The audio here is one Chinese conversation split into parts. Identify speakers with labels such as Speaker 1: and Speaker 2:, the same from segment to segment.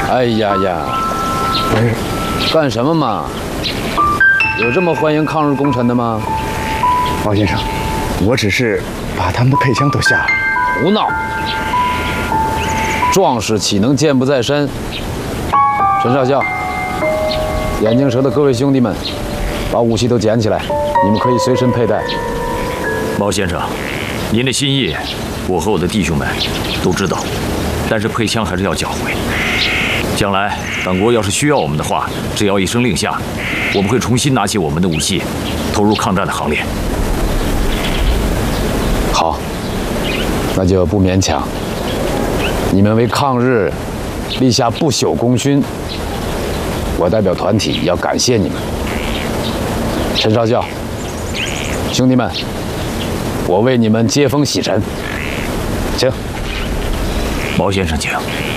Speaker 1: 哎呀呀，干什么嘛？有这么欢迎抗日功臣的吗？
Speaker 2: 毛先生，我只是把他们的配枪都下了。
Speaker 1: 胡闹！壮士岂能健不在身？陈少校，眼镜蛇的各位兄弟们，把武器都捡起来，你们可以随身佩戴。
Speaker 3: 毛先生，您的心意，我和我的弟兄们都知道，但是配枪还是要缴回。将来党国要是需要我们的话，只要一声令下，我们会重新拿起我们的武器，投入抗战的行列。
Speaker 1: 好，那就不勉强。你们为抗日立下不朽功勋，我代表团体要感谢你们。陈少校，兄弟们，我为你们接风洗尘，请。
Speaker 3: 毛先生，请。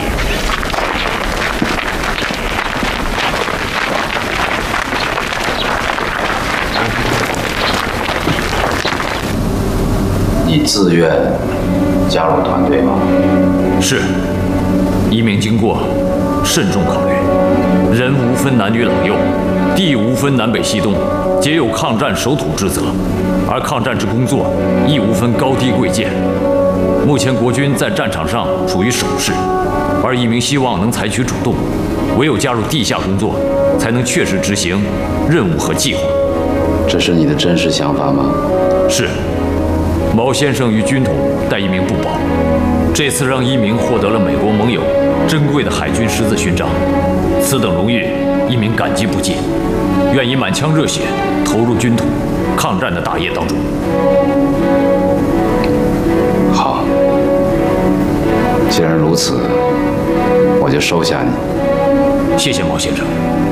Speaker 1: 你自愿加入团队吗？
Speaker 3: 是。一鸣经过慎重考虑，人无分男女老幼，地无分南北西东，皆有抗战守土之责。而抗战之工作，亦无分高低贵贱。目前国军在战场上处于守势，而一鸣希望能采取主动，唯有加入地下工作，才能确实执行任务和计划。
Speaker 1: 这是你的真实想法吗？
Speaker 3: 是。毛先生与军统待一鸣不薄，这次让一鸣获得了美国盟友珍贵的海军十字勋章，此等荣誉，一鸣感激不尽，愿以满腔热血投入军统抗战的大业当中。
Speaker 1: 好，既然如此，我就收下你。
Speaker 3: 谢谢毛先生。